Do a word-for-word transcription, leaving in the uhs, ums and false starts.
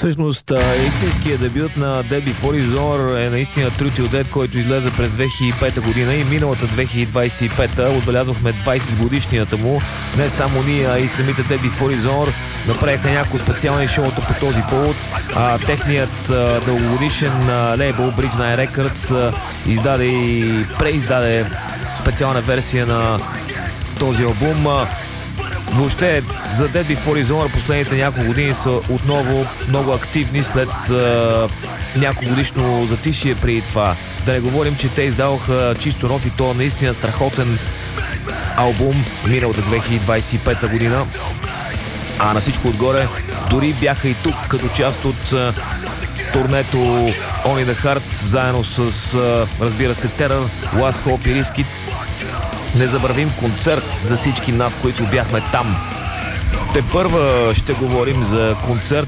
Всъщност, истинският дебют на Dead Before His Hour е наистина Truth or Dead, който излезе през две хиляди и пета година и миналата две хиляди двадесет и пета отбелязвахме двадесет годишнията му. Не само ние, а и самите Dead Before His Hour направиха няколко специални шоута по този повод. А, техният а, дългогодишен а, лейбъл Bridge Nine Records а, издаде и преиздаде специална версия на този албум. Въобще за Dead Before His Hour последните няколко години са отново много активни след а, няколко годишно затишие преди това. Да не говорим, че те издаваха чисто нов и то наистина страхотен албум миналата две хиляди двадесет и пета година. А на всичко отгоре дори бяха и тук като част от а, турнето On in the Heart, заедно с а, разбира се Terror, Last Hope и Riskit. Незабравим концерт за всички нас, които бяхме там. Те първа ще говорим за концерт,